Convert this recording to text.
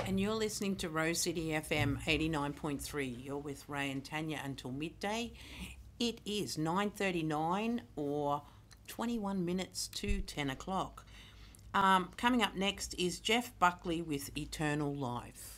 And you're listening to Rose City FM 89.3. You're with Ray and Tanya until midday. It is 9:39 or 21 minutes to 10 o'clock. Coming up next is Jeff Buckley with Eternal Life.